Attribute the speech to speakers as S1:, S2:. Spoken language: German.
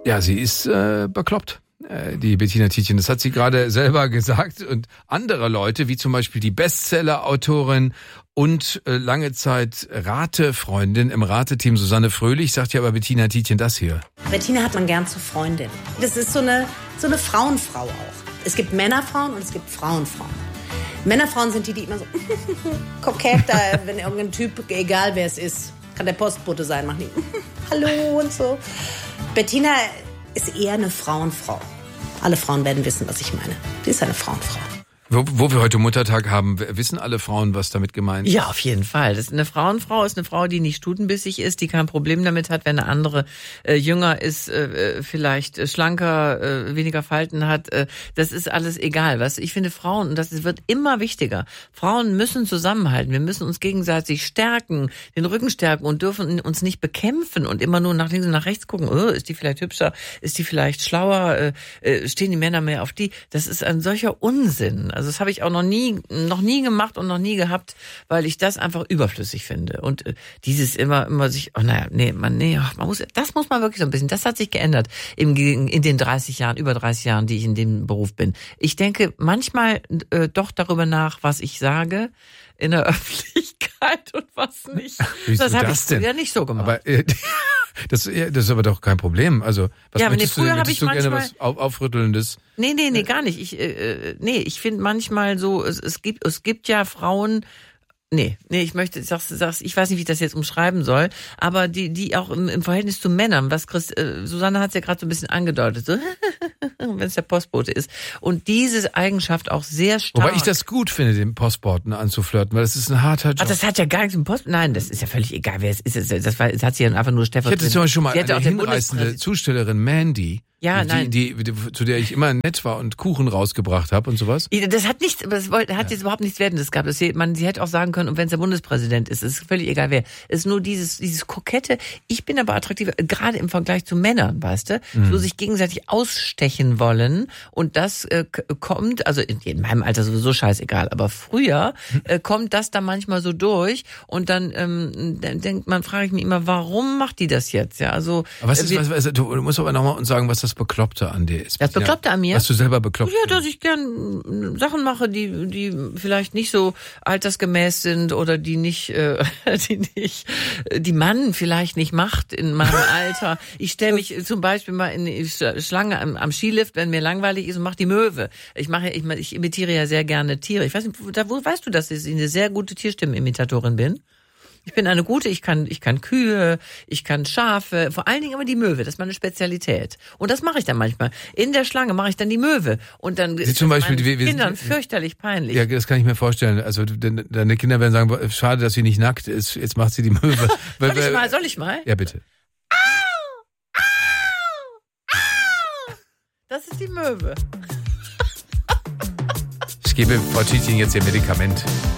S1: Ja, sie ist bekloppt. Die Bettina Tietjen, das hat sie gerade selber gesagt, und andere Leute, wie zum Beispiel die Bestseller-Autorin und lange Zeit Ratefreundin im Rateteam Susanne Fröhlich, sagt ja aber Bettina Tietjen das hier.
S2: Bettina hat man gern zur Freundin. Das ist so eine Frauenfrau auch. Es gibt Männerfrauen und es gibt Frauenfrauen. Männerfrauen sind die immer so kokett, wenn irgendein Typ, egal wer es ist, kann der Postbote sein, machen die Hallo und so. Bettina ist eher eine Frauenfrau. Alle Frauen werden wissen, was ich meine. Sie ist eine Frauenfrau.
S1: Wo wir heute Muttertag haben, wissen alle Frauen, was damit gemeint ist?
S3: Ja, auf jeden Fall. Das ist eine Frauenfrau, ist eine Frau, die nicht stutenbissig ist, die kein Problem damit hat, wenn eine andere jünger ist, vielleicht schlanker, weniger Falten hat. Das ist alles egal. Was ich finde, Frauen, und das wird immer wichtiger, Frauen müssen zusammenhalten. Wir müssen uns gegenseitig stärken, den Rücken stärken und dürfen uns nicht bekämpfen und immer nur nach links und nach rechts gucken. Oh, ist die vielleicht hübscher? Ist die vielleicht schlauer? Stehen die Männer mehr auf die? Das ist ein solcher Unsinn. Also das habe ich auch noch nie gemacht und noch nie gehabt, weil ich das einfach überflüssig finde. Und dieses immer sich, das muss man wirklich so ein bisschen, das hat sich geändert in den über 30 Jahren, die ich in dem Beruf bin. Ich denke manchmal doch darüber nach, was ich sage in der Öffentlichkeit und was nicht.
S1: Das habe ich
S3: früher nicht so gemacht.
S1: Aber das ist aber doch kein Problem. Also was möchtest du denn? Möchtest du gerne was Aufrüttelndes?
S3: Nee, gar nicht. Ich finde manchmal so, es gibt ja Frauen. Nee, ich weiß nicht, wie ich das jetzt umschreiben soll, aber die auch im Verhältnis zu Männern, Susanne hat es ja gerade so ein bisschen angedeutet, so, wenn es der Postbote ist. Und diese Eigenschaft auch sehr stark.
S1: Wobei ich das gut finde, den Postboten anzuflirten, weil das ist ein harter Job.
S3: Ach, das hat ja gar nichts mit Nein, das ist ja völlig egal, wer es ist. Das hat sie ja einfach nur stellvertretend.
S1: Ich hatte zum Beispiel schon mal eine hinreißende Zustellerin, Mandy.
S3: Ja, nein.
S1: Die, zu der ich immer nett war und Kuchen rausgebracht habe und sowas.
S3: Das hat nichts, hat jetzt überhaupt nichts Wertendes gehabt. Sie hätte auch sagen können, und wenn es der Bundespräsident ist völlig egal wer. Es ist nur dieses Kokette. Ich bin aber attraktiv, gerade im Vergleich zu Männern, weißt du, so sich gegenseitig ausstechen wollen. Und das kommt, also in meinem Alter sowieso scheißegal, aber früher kommt das da manchmal so durch und dann frage ich mich immer, warum macht die das jetzt? Ja, also.
S1: Aber du musst aber nochmal uns sagen, was das Bekloppte an dir ist.
S3: Das Bekloppte an mir?
S1: Was du selber bekloppt
S3: Ja, dass ich gern Sachen mache, die vielleicht nicht so altersgemäß sind oder die Mann vielleicht nicht macht in meinem Alter. Ich stelle mich zum Beispiel mal in die Schlange am Skilift, wenn mir langweilig ist, und mache die Möwe. Ich imitiere ja sehr gerne Tiere. Ich weiß nicht, wo weißt du, dass ich eine sehr gute Tierstimmenimmitatorin bin? Ich bin eine gute, ich kann Kühe, ich kann Schafe, vor allen Dingen aber die Möwe, das ist meine Spezialität. Und das mache ich dann manchmal. In der Schlange mache ich dann die Möwe. Und dann ist
S1: zum Beispiel
S3: meinen Kindern fürchterlich peinlich.
S1: Ja, das kann ich mir vorstellen. Also deine Kinder werden sagen, schade, dass sie nicht nackt ist, jetzt macht sie die Möwe.
S3: Soll ich mal?
S1: Ja, bitte.
S3: Au! Das ist die Möwe.
S1: Ich gebe Frau Tietjen jetzt ihr Medikament.